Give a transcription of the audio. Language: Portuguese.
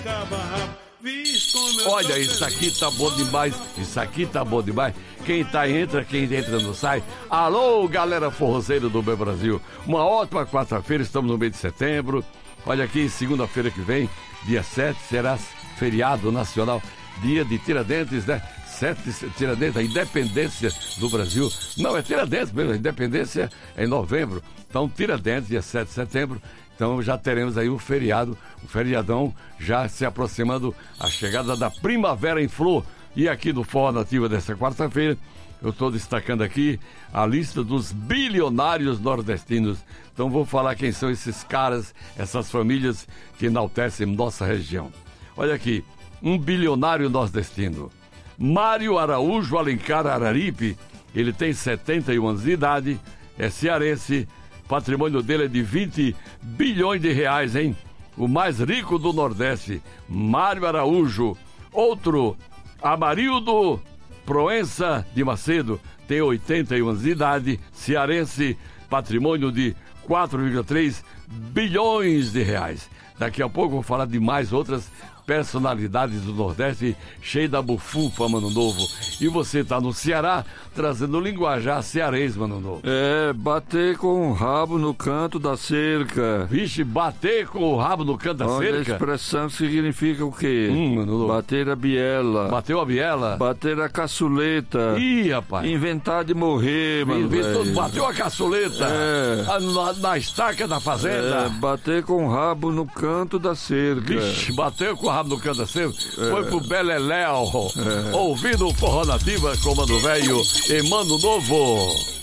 Olha, isso aqui tá bom demais. Isso aqui tá bom demais. Quem entra não sai. Alô, galera forrozeira do meu Brasil. Uma ótima quarta-feira, estamos no mês de setembro. Olha aqui, segunda-feira que vem, dia 7, será feriado nacional, dia de Tiradentes, né? 7 de Tiradentes, a independência do Brasil. Não, é Tiradentes mesmo, a independência é em novembro. Então, Tiradentes, dia 7 de setembro. Então já teremos aí o feriado, o feriadão já se aproximando, a chegada da primavera em flor. E aqui no Forró Nativa dessa quarta-feira, eu estou destacando aqui a lista dos bilionários nordestinos. Então vou falar quem são esses caras, essas famílias que enaltecem nossa região. Olha aqui, um bilionário nordestino, Mário Araújo Alencar Araripe, ele tem 71 anos de idade, é cearense. O patrimônio dele é de 20 bilhões de reais, hein? O mais rico do Nordeste, Mário Araújo. Outro, Amarildo Proença de Macedo, tem 81 anos de idade, cearense, patrimônio de 4,3 bilhões de reais. Daqui a pouco eu vou falar de mais outras personalidades do Nordeste, cheio da bufunfa, Mano Novo. E você tá no Ceará, trazendo linguajar cearense, Mano Novo. É, bater com o rabo no canto da cerca. Vixe, bater com o rabo no canto da cerca? A expressão significa o quê? Mano Novo. Bater a biela. Bateu a biela? Bater a caçuleta. Ih, rapaz. Inventar de morrer, mano. Bateu a caçuleta. Na estaca da fazenda. Bater com o rabo no canto da cerca. Vixe, bateu com o rabo no canto da cerca. Foi pro Beleléu. Ouvindo o Forró Nativa, Comando Velho e Mano Novo.